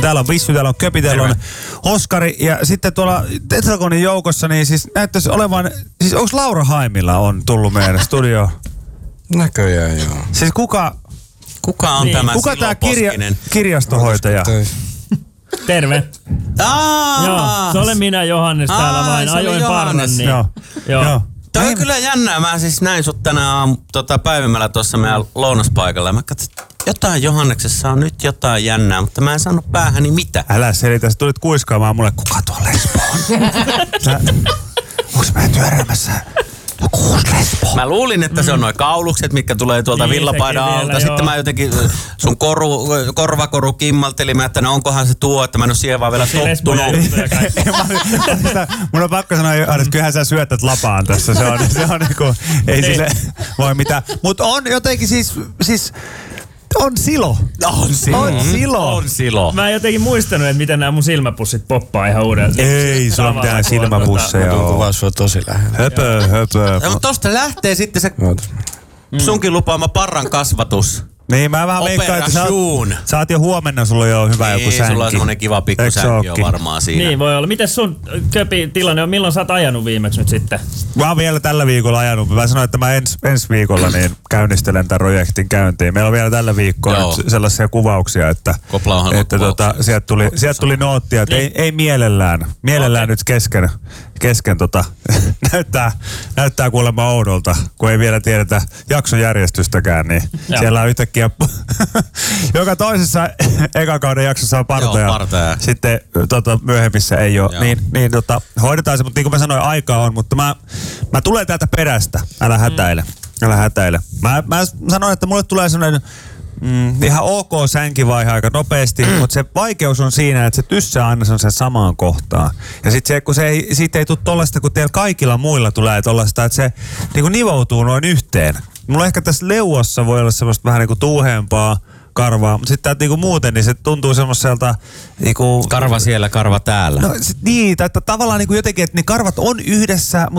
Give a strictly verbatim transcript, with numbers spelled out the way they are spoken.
Täällä on Vissy, täällä on Köpi, täällä on Oskari. Ja sitten tuolla Tetragonin joukossa, niin siis näyttäisi olevan... Siis onko Laura Haimilla on tullut meidän studioon? Näköjään joo. Siis kuka... Kuka on niin. tämä Kuka tämä kirja, kirjastohoitaja? Terve. Aa! Joo, se olen minä Johannes Aa, täällä vain. Ajoin parnan. Niin. Joo. Joo. Joo. Toi on kyllä jännää. Mä siis näin sut tänään aamu, tota, päivämällä tuossa meidän lounaspaikalla. Mä katsoin, jotain Johanneksessa on nyt jotain jännää, mutta mä en saanut päähäni mitään. Älä selitä, sä tulit kuiskaamaan mulle, kuka tuo lesbo on? Onks meidän työelämässä joku uusi lesbo? Mä luulin, että se on noin kaulukset, mitkä tulee tuolta niin, villapaidan alta. Sitten joo. Mä jotenkin sun koru, korvakoru kimmalteli, että no onkohan se tuo, että mä en ole siihen vaan vielä tottunut. Mun on pakko sanoa, että kyllähän sä syötät lapaan tässä. Se on, se on niinku, ei sille voi mitään. Mut on jotenkin siis, siis on silo. On silo. On silo. On silo. Mä en jotenkin muistanut, että miten nämä mun silmäpussit poppaa ihan uudelleen. Ei, sulla on mitään silmäpusseja. Mä kuvaa sua tosi lähellä. Höpö, höpö. No, tosta lähtee sitten se sunkin lupaama parran kasvatus. Niin, mä vähän veikkaan, että sä oot, sä oot jo huomenna, sulla on jo hyvä niin, joku sänki. Sulla on semmonen kiva pikku sänki on varmaan siinä. Niin voi olla. Mites sun Köpi tilanne on? Milloin sä oot ajanut viimeksi nyt sitten? Mä oon vielä tällä viikolla ajanut. Mä sanoin, että mä ens, ensi viikolla niin käynnistelen tämän projektin käyntiin. Meillä on vielä tällä viikolla sellaisia kuvauksia, että, että tota, sieltä tuli, sieltä tuli noottia, että niin. ei, ei mielellään, mielellään okay. nyt kesken, kesken tota, näyttää, näyttää kuulemma oudolta, kun ei vielä tiedetä jaksojärjestystäkään, niin Joo. siellä on yhtäkkiä joka toisessa ekan kauden jaksossa on partoja. Joo, partoja. Sitten tota, myöhemmissä ei ole. Niin, niin tota, hoidetaan se, mutta niin kuin mä sanoin, aikaa on, mutta mä, mä tulen täältä perästä. Älä hätäile. Älä hätäile. Mä, mä sanoin, että mulle tulee sellainen mm, ihan ok sänkivaihe aika nopeasti, mutta se vaikeus on siinä, että se tyssää aina sen samaan kohtaan. Ja sit se, kun se ei, siitä ei tule tollaista, kun teillä kaikilla muilla tulee tollaista, että se niin kuin nivoutuu noin yhteen. Mulla ehkä tässä leuassa voi olla semmoista vähän niinku tuuheempaa karvaa, mutta sitten niinku muuten niin se tuntuu semmoiselta niinku... Karva siellä, karva täällä. No sit, niin, että tavallaan niinku jotenkin, että ne karvat on yhdessä, mutta